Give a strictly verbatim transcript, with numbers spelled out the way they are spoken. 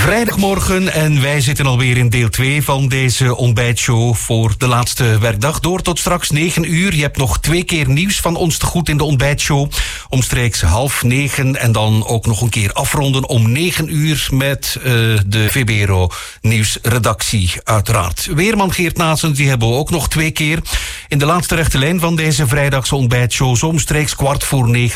Vrijdagmorgen en wij zitten alweer in deel twee van deze ontbijtshow voor de laatste werkdag. Door tot straks negen uur. Je hebt nog twee keer nieuws van ons te goed in de ontbijtshow. Omstreeks half negen en dan ook nog een keer afronden om negen uur met uh, de V B R O nieuwsredactie uiteraard. Weerman Geert Naessens, die hebben we ook nog twee keer. In de laatste rechte lijn van deze vrijdagse ontbijtshow, zo omstreeks kwart voor negen.